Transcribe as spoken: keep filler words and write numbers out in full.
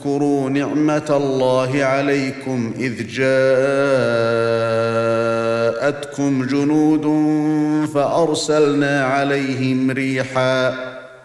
اذكروا نعمة الله عليكم إذ جاءتكم جنود فأرسلنا عليهم ريحا